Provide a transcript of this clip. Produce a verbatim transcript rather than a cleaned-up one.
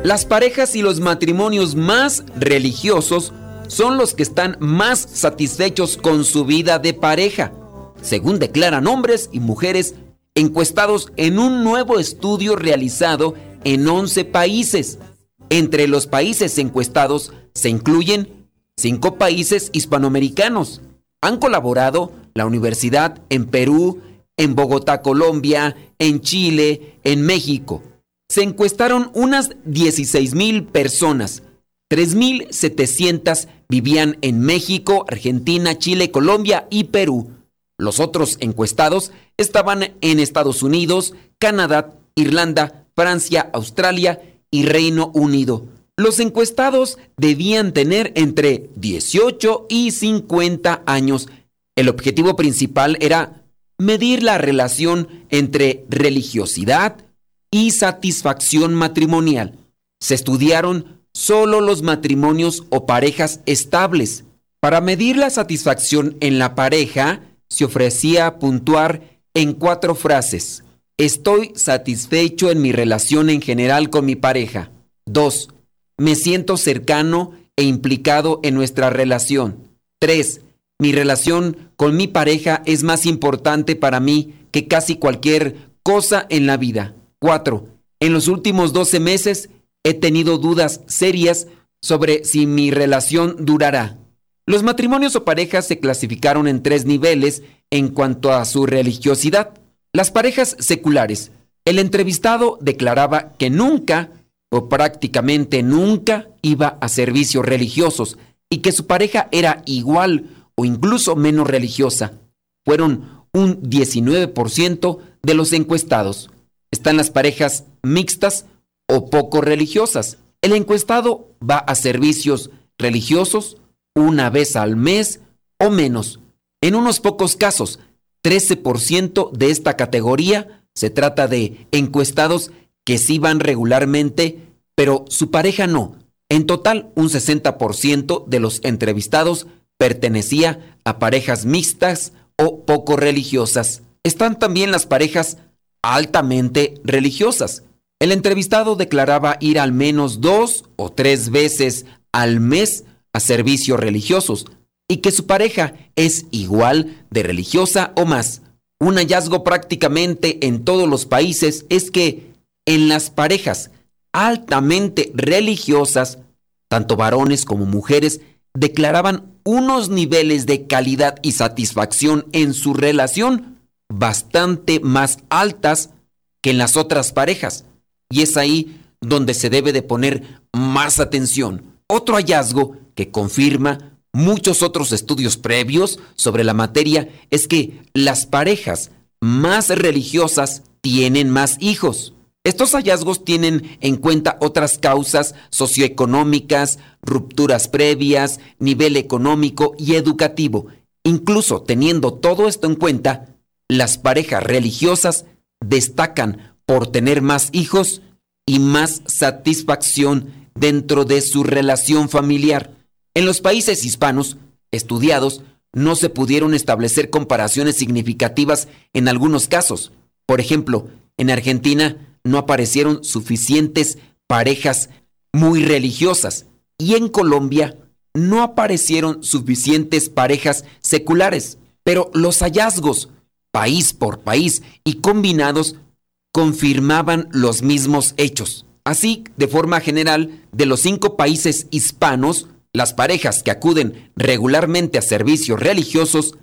Las parejas y los matrimonios más religiosos son los que están más satisfechos con su vida de pareja, según declaran hombres y mujeres encuestados en un nuevo estudio realizado en once países. Entre los países encuestados se incluyen cinco países hispanoamericanos. Han colaborado la universidad en Perú, en Bogotá, Colombia, en Chile, en México. Se encuestaron unas dieciséis mil personas. tres mil setecientas vivían en México, Argentina, Chile, Colombia y Perú. Los otros encuestados estaban en Estados Unidos, Canadá, Irlanda, Francia, Australia y Reino Unido. Los encuestados debían tener entre dieciocho y cincuenta años. El objetivo principal era medir la relación entre religiosidad y satisfacción matrimonial. Se estudiaron solo los matrimonios o parejas estables. Para medir la satisfacción en la pareja, se ofrecía puntuar en cuatro frases. Estoy satisfecho en mi relación en general con mi pareja. dos. Me siento cercano e implicado en nuestra relación. tres. Mi relación con mi pareja es más importante para mí que casi cualquier cosa en la vida. cuatro. En los últimos doce meses he tenido dudas serias sobre si mi relación durará. Los matrimonios o parejas se clasificaron en tres niveles en cuanto a su religiosidad. Las parejas seculares. El entrevistado declaraba que nunca o prácticamente nunca iba a servicios religiosos y que su pareja era igual o incluso menos religiosa. Fueron un diecinueve por ciento de los encuestados. Están las parejas mixtas o poco religiosas. El encuestado va a servicios religiosos una vez al mes o menos. En unos pocos casos, trece por ciento de esta categoría se trata de encuestados que sí van regularmente, pero su pareja no. En total, un sesenta por ciento de los entrevistados pertenecía a parejas mixtas o poco religiosas. Están también las parejas altamente religiosas. El entrevistado declaraba ir al menos dos o tres veces al mes a servicios religiosos y que su pareja es igual de religiosa o más. Un hallazgo prácticamente en todos los países es que en las parejas altamente religiosas, tanto varones como mujeres declaraban unos niveles de calidad y satisfacción en su relación bastante más altas que en las otras parejas. Y es ahí donde se debe de poner más atención. Otro hallazgo que confirma muchos otros estudios previos sobre la materia es que las parejas más religiosas tienen más hijos. Estos hallazgos tienen en cuenta otras causas socioeconómicas, rupturas previas, nivel económico y educativo. Incluso teniendo todo esto en cuenta, las parejas religiosas destacan por tener más hijos y más satisfacción dentro de su relación familiar. En los países hispanos estudiados no se pudieron establecer comparaciones significativas en algunos casos. Por ejemplo, en Argentina no aparecieron suficientes parejas muy religiosas y en Colombia no aparecieron suficientes parejas seculares. Pero los hallazgos, país por país y combinados, confirmaban los mismos hechos. Así, de forma general, de los cinco países hispanos, las parejas que acuden regularmente a servicios religiosos